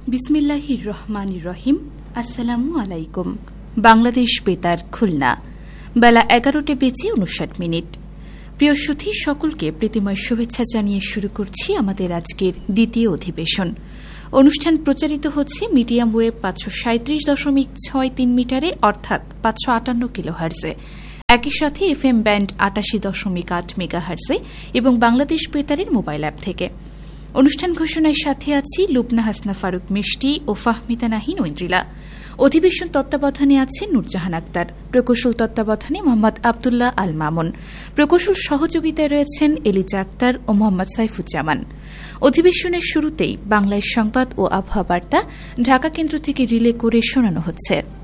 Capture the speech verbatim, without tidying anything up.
বিসমিল্লাহির রহমানির রহিম। আসসালামু আলাইকুম। বাংলাদেশ বেতার খুলনা, বেলা এগারোটা বেজে উনষাট মিনিট। প্রিয় সুধী, সকলকে প্রীতিময় শুভেচ্ছা জানিয়ে শুরু করছি আমাদের আজকের দ্বিতীয় অধিবেশন। অনুষ্ঠান প্রচারিত হচ্ছে মিডিয়াম ওয়েভ পাঁচশো সাঁত্রিশ দশমিক ছয় তিন মিটারে, অর্থাৎ পাঁচশো আটান্ন কিলো হার্জে। একই সাথে এফ এম ব্যান্ড আটাশি দশমিক আট মেগা হার্জে এবং বাংলাদেশ বেতারের মোবাইল অ্যাপ থেকে। অনুষ্ঠান ঘোষণার সাথে আছি লুবনা হাসনা ফারুক মিষ্টি ও ফাহমিদা নাহিন ঐন্দ্রিলা। অধিবেশন তত্ত্বাবধানে আছেন নুরজাহান আক্তার, প্রকৌশল তত্ত্বাবধানে মোহাম্মদ আবদুল্লাহ আল মামুন, প্রকৌশল সহযোগিতায় রয়েছেন এলিজা আক্তার ও মোহাম্মদ সাইফুজ্জামান। অধিবেশনের শুরুতেই বাংলায় সংবাদ ও আবহাওয়া বার্তা ঢাকা কেন্দ্র থেকে রিলে করে শোনানো হচ্ছে।